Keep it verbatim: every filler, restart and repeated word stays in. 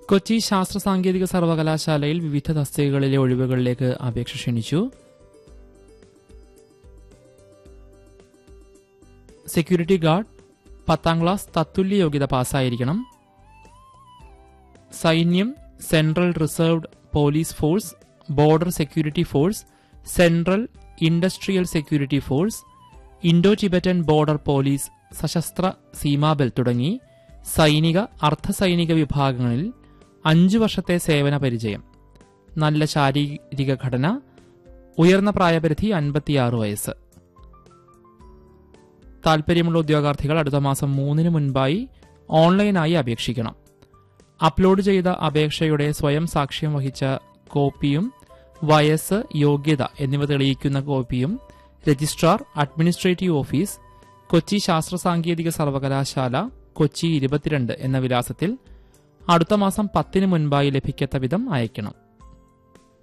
കൊച്ചി ശാസ്ത്ര സാങ്കേതിക സർവകലാശാലയിൽ വിവിധ തസ്തികകളിലെ ഒഴിവുകളിലേക്ക് അപേക്ഷ ക്ഷണിച്ചു. സെക്യൂരിറ്റി ഗാർഡ് പത്താം ക്ലാസ് തത്തുല്യ യോഗ്യത പാസ്സായിരിക്കണം. സൈന്യം, central reserved police force, border security force, central industrial security force, Indo Tibetan border police, സശസ്ത്ര സീമാബൽ തുടങ്ങി സൈനിക, അർദ്ധസൈനിക വിഭാഗങ്ങളിൽ അഞ്ചു വർഷത്തെ സേവന പരിചയം, നല്ല ശാരീരിക ഘടന, ഉയർന്ന പ്രായപരിധി അൻപത്തിയാറ് വയസ്സ്. താൽപര്യമുള്ള ഉദ്യോഗാർത്ഥികൾ അടുത്ത മാസം മൂന്നിന് മുൻപായി ഓൺലൈനായി അപേക്ഷിക്കണം. അപ്ലോഡ് ചെയ്ത അപേക്ഷയുടെ സ്വയം സാക്ഷ്യം വഹിച്ച കോപ്പിയും വയസ്സ്, യോഗ്യത എന്നിവ തെളിയിക്കുന്ന കോപ്പിയും രജിസ്ട്രാർ, അഡ്മിനിസ്ട്രേറ്റീവ് ഓഫീസ്, കൊച്ചി ശാസ്ത്ര സാങ്കേതിക സർവകലാശാല, കൊച്ചി ഇരുപത്തിരണ്ട് എന്ന വിലാസത്തിൽ അടുത്ത മാസം പത്തിന് മുൻപായി ലഭിക്കത്ത വിധം അയക്കണം.